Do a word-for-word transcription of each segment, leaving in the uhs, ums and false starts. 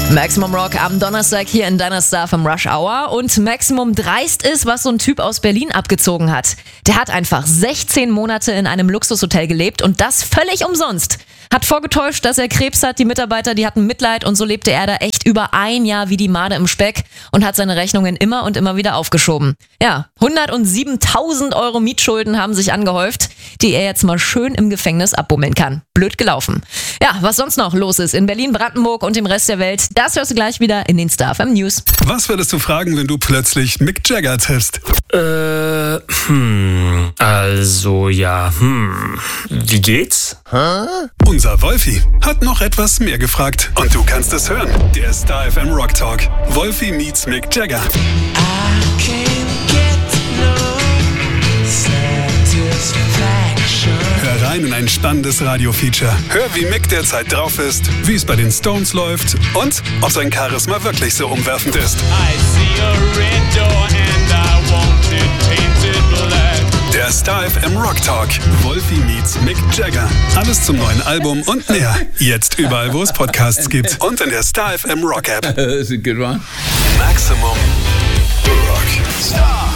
Maximum Rock am Donnerstag hier in deiner Star vom Rush Hour. Und Maximum dreist ist, was so ein Typ aus Berlin abgezogen hat. Der hat einfach sechzehn Monate in einem Luxushotel gelebt und das völlig umsonst. Hat vorgetäuscht, dass er Krebs hat. Die Mitarbeiter, die hatten Mitleid und so lebte er da echt über ein Jahr wie die Made im Speck und hat seine Rechnungen immer und immer wieder aufgeschoben. Ja, hundertsiebentausend Euro Mietschulden haben sich angehäuft, die er jetzt mal schön im Gefängnis abbummeln kann. Blöd gelaufen. Ja, was sonst noch los ist in Berlin, Brandenburg und dem Rest der Welt, das hörst du gleich wieder in den Star F M News. Was würdest du fragen, wenn du plötzlich Mick Jagger triffst? Äh, hm, also ja, hm, wie geht's? Hä? Unser Wolfi hat noch etwas mehr gefragt und du kannst es hören. Der Star F M Rock Talk. Wolfi meets Mick Jagger. I can't get no satisfaction. Hör rein in ein spannendes Radio-Feature. Hör, wie Mick derzeit drauf ist, wie es bei den Stones läuft und ob sein Charisma wirklich so umwerfend ist. I see a red door and I want it painted black. Der Star F M Rock Talk. Wolfi meets Mick Jagger. Alles zum neuen Album und mehr. Jetzt überall, wo es Podcasts gibt. Und in der Star F M Rock App. That's a good one. Maximum Rock Star.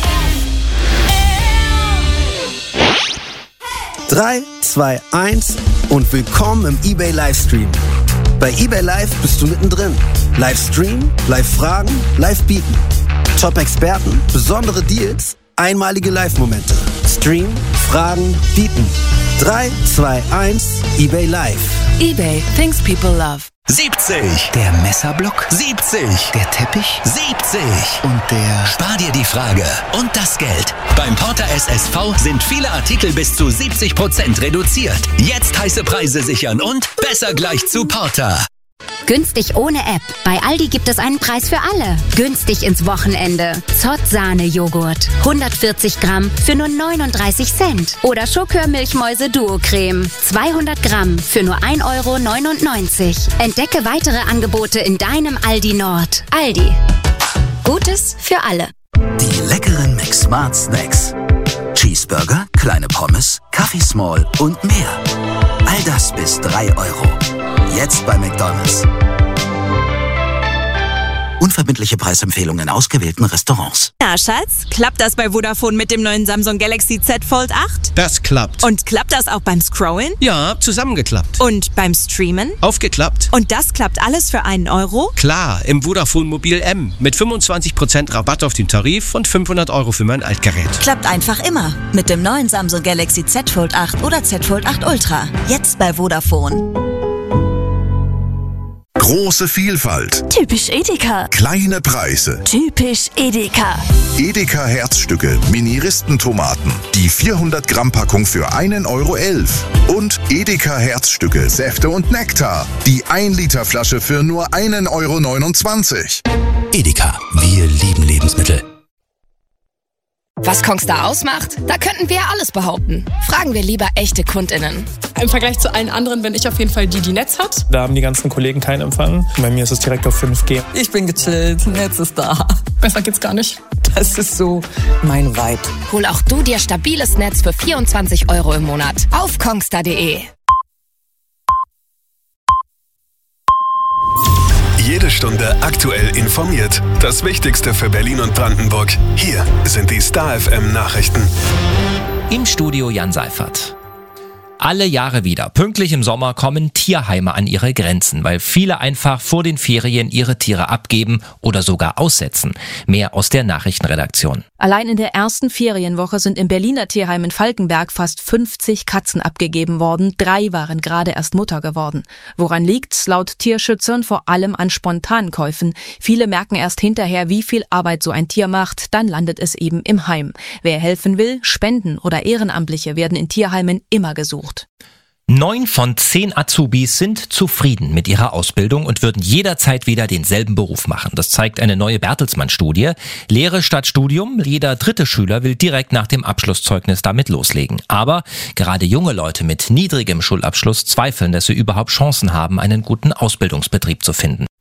drei, zwei, eins und willkommen im eBay Livestream. Bei eBay Live bist du mittendrin. Livestream, Live-Fragen, Live-Bieten. Top-Experten, besondere Deals, einmalige Live-Momente. Stream, Fragen, Bieten. drei, zwei, eins, eBay Live. eBay, things people love. siebzig. Der Messerblock. siebzig. Der Teppich. siebzig. Und der... Spar dir die Frage und das Geld. Beim Porter S S V sind viele Artikel bis zu siebzig Prozent reduziert. Jetzt heiße Preise sichern und besser gleich zu Porter. Günstig ohne App. Bei Aldi gibt es einen Preis für alle. Günstig ins Wochenende. Zott-Sahne-Joghurt. hundertvierzig Gramm für nur neununddreißig Cent. Oder Schokör-Milchmäuse-Duo-Creme. zweihundert Gramm für nur ein Euro neunundneunzig. Entdecke weitere Angebote in deinem Aldi Nord. Aldi. Gutes für alle. Die leckeren McSmart Snacks. Cheeseburger, kleine Pommes, Kaffee Small und mehr. All das bis drei Euro. Jetzt bei McDonald's. Unverbindliche Preisempfehlungen in ausgewählten Restaurants. Na, Schatz, klappt das bei Vodafone mit dem neuen Samsung Galaxy Z Fold acht? Das klappt. Und klappt das auch beim Scrollen? Ja, zusammengeklappt. Und beim Streamen? Aufgeklappt. Und das klappt alles für einen Euro? Klar, im Vodafone Mobil M. Mit fünfundzwanzig Prozent Rabatt auf den Tarif und fünfhundert Euro für mein Altgerät. Klappt einfach immer. Mit dem neuen Samsung Galaxy Z Fold acht oder Z Fold acht Ultra. Jetzt bei Vodafone. Große Vielfalt. Typisch Edeka. Kleine Preise. Typisch Edeka. Edeka Herzstücke, Mini-Ristentomaten. Die vierhundert Gramm Packung für einen Euro elf. Und Edeka Herzstücke, Säfte und Nektar. Die ein Liter Flasche für nur einen Euro neunundzwanzig. Edeka, wir lieben Lebensmittel. Was Kongstar ausmacht? Da könnten wir ja alles behaupten. Fragen wir lieber echte KundInnen. Im Vergleich zu allen anderen bin ich auf jeden Fall die, die Netz hat. Da haben die ganzen Kollegen keinen Empfang. Bei mir ist es direkt auf fünf G. Ich bin gechillt, Netz ist da. Besser geht's gar nicht. Das ist so mein Vibe. Hol auch du dir stabiles Netz für vierundzwanzig Euro im Monat auf kongstar punkt de. Jede Stunde aktuell informiert. Das Wichtigste für Berlin und Brandenburg. Hier sind die Star F M Nachrichten. Im Studio Jan Seifert. Alle Jahre wieder, pünktlich im Sommer, kommen Tierheime an ihre Grenzen, weil viele einfach vor den Ferien ihre Tiere abgeben oder sogar aussetzen. Mehr aus der Nachrichtenredaktion. Allein in der ersten Ferienwoche sind im Berliner Tierheim in Falkenberg fast fünfzig Katzen abgegeben worden. Drei waren gerade erst Mutter geworden. Woran liegt's? Laut Tierschützern vor allem an Spontankäufen. Viele merken erst hinterher, wie viel Arbeit so ein Tier macht. Dann landet es eben im Heim. Wer helfen will, Spenden oder Ehrenamtliche werden in Tierheimen immer gesucht. Neun von zehn Azubis sind zufrieden mit ihrer Ausbildung und würden jederzeit wieder denselben Beruf machen. Das zeigt eine neue Bertelsmann-Studie. Lehre statt Studium. Jeder dritte Schüler will direkt nach dem Abschlusszeugnis damit loslegen. Aber gerade junge Leute mit niedrigem Schulabschluss zweifeln, dass sie überhaupt Chancen haben, einen guten Ausbildungsbetrieb zu finden.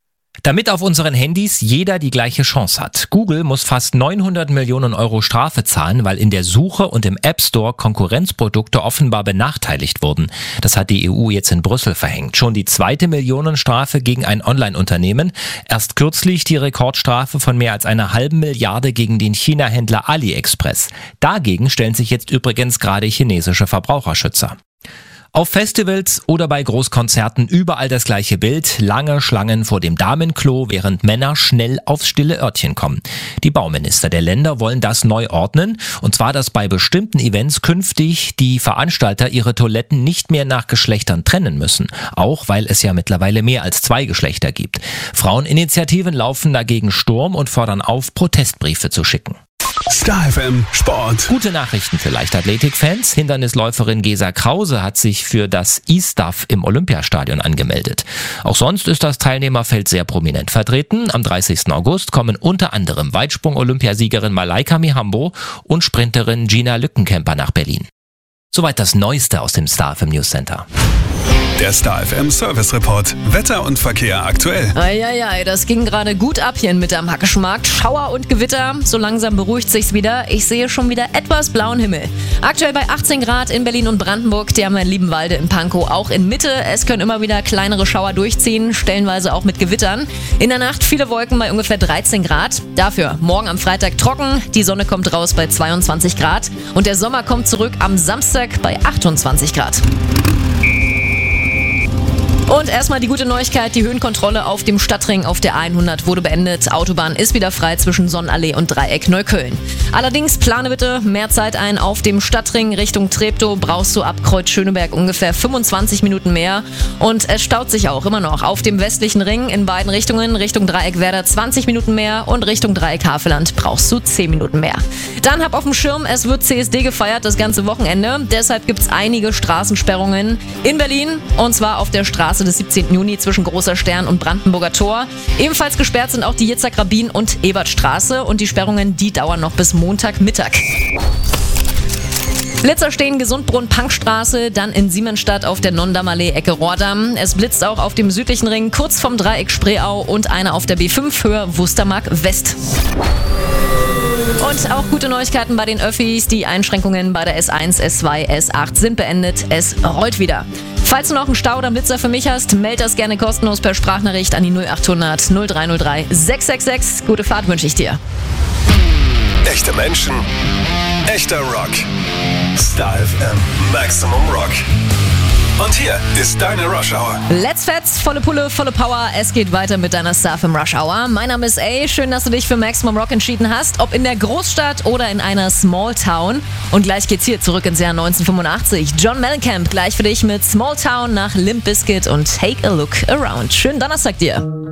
Damit auf unseren Handys jeder die gleiche Chance hat. Google muss fast neunhundert Millionen Euro Strafe zahlen, weil in der Suche und im App Store Konkurrenzprodukte offenbar benachteiligt wurden. Das hat die E U jetzt in Brüssel verhängt. Schon die zweite Millionenstrafe gegen ein Online-Unternehmen. Erst kürzlich die Rekordstrafe von mehr als einer halben Milliarde gegen den China-Händler AliExpress. Dagegen stellen sich jetzt übrigens gerade chinesische Verbraucherschützer. Auf Festivals oder bei Großkonzerten überall das gleiche Bild, lange Schlangen vor dem Damenklo, während Männer schnell aufs stille Örtchen kommen. Die Bauminister der Länder wollen das neu ordnen, und zwar, dass bei bestimmten Events künftig die Veranstalter ihre Toiletten nicht mehr nach Geschlechtern trennen müssen, auch weil es ja mittlerweile mehr als zwei Geschlechter gibt. Fraueninitiativen laufen dagegen Sturm und fordern auf, Protestbriefe zu schicken. Star F M Sport. Gute Nachrichten für Leichtathletik-Fans. Hindernisläuferin Gesa Krause hat sich für das E-Stuff im Olympiastadion angemeldet. Auch sonst ist das Teilnehmerfeld sehr prominent vertreten. Am dreißigsten August kommen unter anderem Weitsprung-Olympiasiegerin Malaika Mihambo und Sprinterin Gina Lückenkämper nach Berlin. Soweit das Neueste aus dem Star F M News Center. Der Star F M Service Report. Wetter und Verkehr aktuell. Eieiei, das ging gerade gut ab hier in Mitte am Hackeschmarkt. Schauer und Gewitter, so langsam beruhigt sich's wieder. Ich sehe schon wieder etwas blauen Himmel. Aktuell bei achtzehn Grad in Berlin und Brandenburg, die haben wir in Liebenwalde in Pankow auch in Mitte. Es können immer wieder kleinere Schauer durchziehen, stellenweise auch mit Gewittern. In der Nacht viele Wolken bei ungefähr dreizehn Grad. Dafür morgen am Freitag trocken, die Sonne kommt raus bei zweiundzwanzig Grad und der Sommer kommt zurück am Samstag bei achtundzwanzig Grad. Und erstmal die gute Neuigkeit, die Höhenkontrolle auf dem Stadtring auf der A hundert wurde beendet. Autobahn ist wieder frei zwischen Sonnenallee und Dreieck Neukölln. Allerdings plane bitte mehr Zeit ein auf dem Stadtring Richtung Treptow. Brauchst du ab Kreuz Schöneberg ungefähr fünfundzwanzig Minuten mehr. Und es staut sich auch immer noch auf dem westlichen Ring in beiden Richtungen. Richtung Dreieck Werder zwanzig Minuten mehr und Richtung Dreieck Havelland brauchst du zehn Minuten mehr. Dann hab auf dem Schirm, es wird C S D gefeiert das ganze Wochenende. Deshalb gibt es einige Straßensperrungen in Berlin und zwar auf der Straße des siebzehnten Juni zwischen Großer Stern und Brandenburger Tor. Ebenfalls gesperrt sind auch die Jitzak-Rabin und Ebertstraße und die Sperrungen, die dauern noch bis Montagmittag. Blitzer stehen Gesundbrunn-Punkstraße, dann in Siemensstadt auf der Nondamallee Ecke Rohrdamm. Es blitzt auch auf dem südlichen Ring kurz vom Dreieck Spreeau und einer auf der B fünf Höhe Wustermark West. Und auch gute Neuigkeiten bei den Öffis. Die Einschränkungen bei der S eins, S zwei, S acht sind beendet. Es rollt wieder. Falls du noch einen Stau oder einen Blitzer für mich hast, meld das gerne kostenlos per Sprachnachricht an die null achthundert null drei null drei sechs sechs sechs. Gute Fahrt wünsche ich dir. Echte Menschen, echter Rock. Star F M Maximum Rock. Und hier ist deine Rush Hour. Let's Fets, volle Pulle, volle Power. Es geht weiter mit deiner Star F M Rush Hour. Mein Name ist A. Schön, dass du dich für Maximum Rock entschieden hast. Ob in der Großstadt oder in einer Small Town. Und gleich geht's hier zurück ins Jahr neunzehnhundertfünfundachtzig. John Mellencamp gleich für dich mit Small Town nach Limp Bizkit und Take a Look Around. Schönen Donnerstag dir.